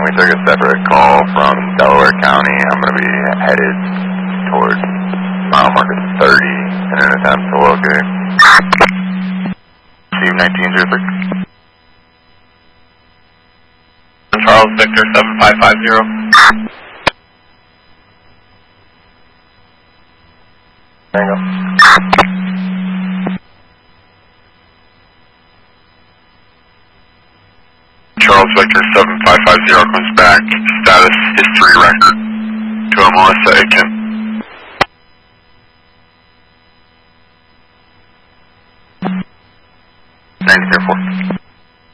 we took a separate call from Delaware County. I'm going to be headed towards mile marker 30 in an attempt to locate. Steve 1906. Charles Victor 7550. Tango. Charles Victor 7550 comes back. Status history record to Melissa Aiken.